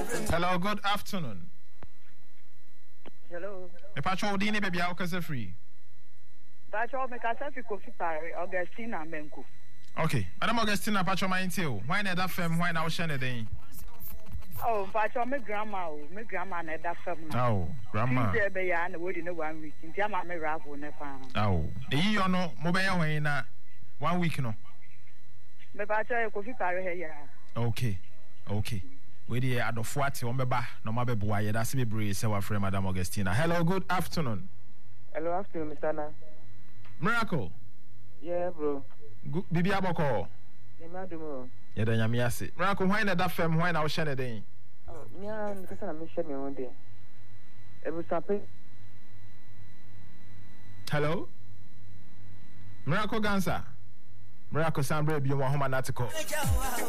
Hello, good afternoon. Hello. Me patrol dini baby akase free. Patrol me kasa fi Kofi Pare Augustina Menku. Okay, Madam Augustina patrol my intel. Why na that fam why na wo share den? Oh, patrol me grandma na that fam na. Oh, grandma. Ti be ya na wodi na 1 week. Nti ama me raffle na fa. Oh. Eyi yo no mo be ya hwan na 1 week no. Me patrol Kofi Pare he ya. Okay. We dey adofo ate won beba no ma beboa ye da se bebre se wa frame Madam Augustina. Hello, good afternoon. Hello, afternoon, Mr. Na. Miracle. Yeah, bro. Bibi aboko. Yeah, madam. Yeah, da nyame ase. Miracle why na da fam why na wo share den? Oh, yeah, because I'm share me one day. E bu sape. Hello? Miracle Gansa. Miracle Sambre bi mo homa na tiko.